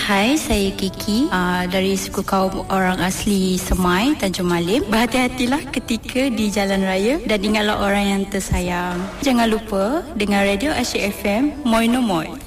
Hai, saya Kiki dari suku kaum orang asli Semai, Tanjung Malim. Berhati-hatilah ketika di jalan raya dan ingatlah orang yang tersayang. Jangan lupa dengar Radio Asyik FM, Moi No Moi.